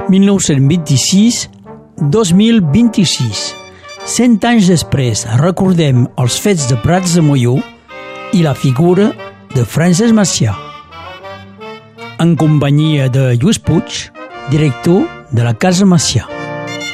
1926-2026. 100 anys després recordem els fets de Prats de Molló i la figura de Francesc Macià. En companyia de Lluís Puig, director de la Casa Macià.